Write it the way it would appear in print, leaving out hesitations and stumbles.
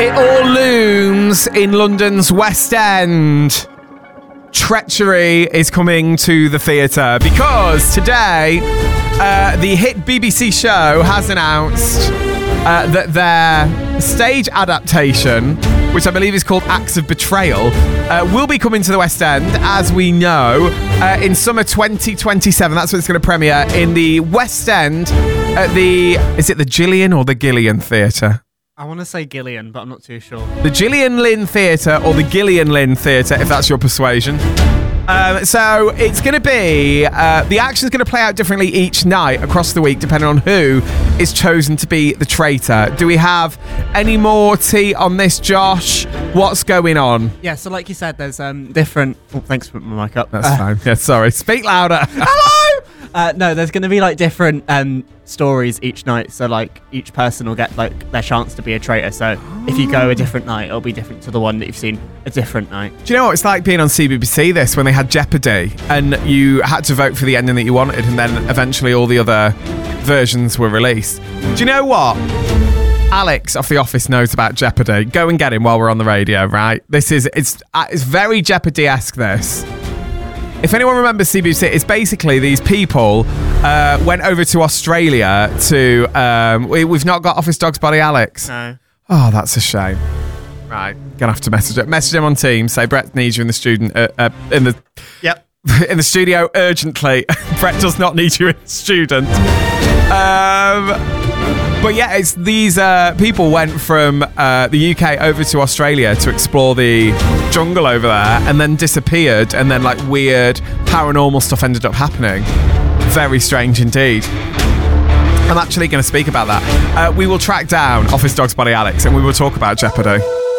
It all looms in London's West End. Treachery is coming to the theatre because today the hit BBC show has announced that their stage adaptation, which I believe is called Acts of Betrayal, will be coming to the West End, as we know, in summer 2027. That's when it's going to premiere in the West End at the... Is it the Gillian or the Gillian Theatre? I want to say Gillian, but I'm not too sure. The Gillian Lynn Theatre or the Gillian Lynn Theatre, if that's your persuasion. So it's going to be... the action's going to play out differently each night across the week, depending on who is chosen to be the traitor. Do we have any more tea on this, Josh? What's going on? Yeah, so like you said, there's different... Oh, thanks for putting my mic up. That's fine. Yeah, sorry. Speak louder. Hello! No, there's going to be like different stories each night. So like each person will get like their chance to be a traitor. So if you go a different night, it'll be different to the one that you've seen a different night. Do you know what it's like being on CBBC this, when they had Jeopardy and you had to vote for the ending that you wanted, and then eventually all the other versions were released? Do you know what? Alex off The Office knows about Jeopardy. Go and get him while we're on the radio, right? It's very Jeopardy-esque, this. If anyone remembers CBBC, it's basically these people went over to Australia to... we've not got Office Dog's body, Alex. No. Oh, that's a shame. Right, gonna have to message him on Teams. Say Brett needs you in the Yep. in the studio urgently. Brett does not need you in the student. But yeah, it's these people went from the UK over to Australia to explore the jungle over there, and then disappeared, and then like weird paranormal stuff ended up happening. Very strange indeed. I'm actually going to speak about that. We will track down Office Dog's body, Alex, and we will talk about Jeopardy.